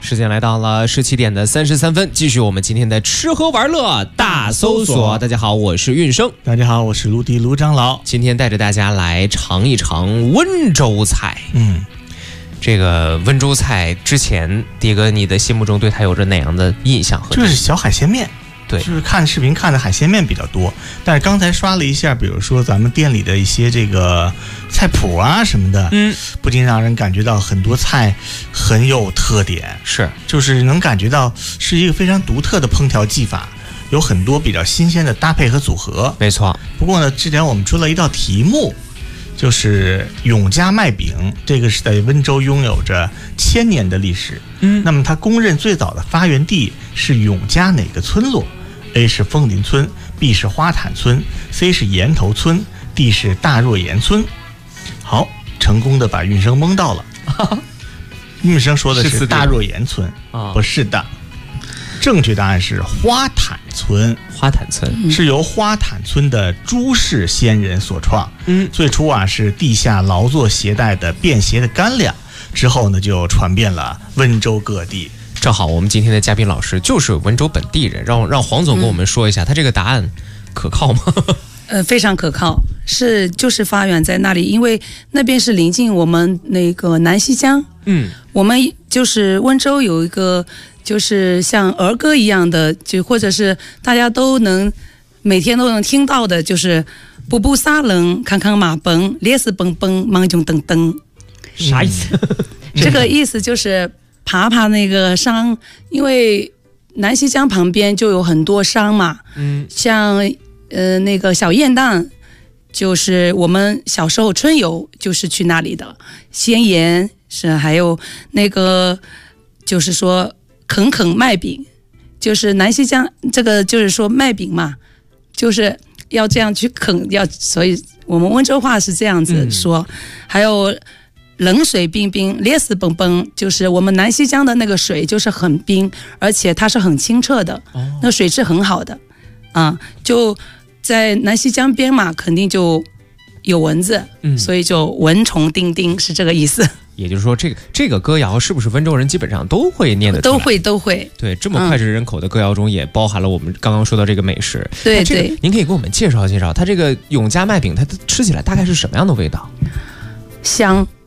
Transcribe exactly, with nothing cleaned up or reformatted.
时间来到了十七点的三十三分，继续我们今天的吃喝玩乐大搜索。大家好，我是运生。 大家好，我是卢迪卢长老。 今天带着大家来尝一尝温州菜。 嗯， 这个温州菜之前，迪哥你的心目中对它有着哪样的印象？ 就是小海鲜面。 对， 就是看视频看的海鲜面比较多，但是刚才刷了一下，比如说咱们店里的一些这个菜谱啊什么的， 嗯， 不禁让人感觉到很多菜很有特点， 是， 就是能感觉到是一个非常独特的烹调技法，有很多比较新鲜的搭配和组合。 没错。 不过呢，之前我们出了一道题目，就是永嘉麦饼，这个是在温州拥有着千年的历史。 嗯， 那么它公认最早的发源地是永嘉哪个村落？A 是枫林村， B 是花坦村， C 是岩头村， D 是大若岩村。好，成功的把运生蒙到了。运生说的是大若岩村，不是的，正确答案是花坦村。 花坦村、 嗯、是由花坦村的朱氏先人所创。 嗯， 最初啊是地下劳作携带的便携的干粮，之后呢就传遍了温州各地。 正好我们今天的嘉宾老师就是温州本地人，让让黄总跟我们说一下，嗯、他这个答案可靠吗？ 呃，非常可靠，是就是发源在那里，因为那边是临近我们那个南溪江。 嗯， 我们就是温州有一个就是像儿歌一样的，就或者是大家都能每天都能听到的，就是步步撒冷，康康马奔，烈士蹦蹦，忙囧噔噔。 啥意思？ 这个意思就是爬爬那个山，因为南溪江旁边就有很多山嘛， 嗯， 像呃那个小雁荡，就是我们小时候春游就是去那里的，仙岩是，还有那个就是说啃啃麦饼，就是南溪江这个就是说麦饼嘛，就是要这样去啃，要所以我们温州话是这样子说，嗯、还有。冷水冰冰，烈士蹦蹦，就是我们南溪江的那个水就是很冰，而且它是很清澈的，哦、那水质很好的，啊，就在南溪江边嘛，肯定就有蚊子，嗯、所以就蚊虫叮叮是这个意思。 也就是说，这个这个歌谣是不是温州人基本上都会念得出来？ 都会都会。 对，这么脍炙人口的歌谣中也包含了我们刚刚说到这个美食。 对对， 您可以给我们介绍介绍，它这个永嘉麦饼，它吃起来大概是什么样的味道？ 香。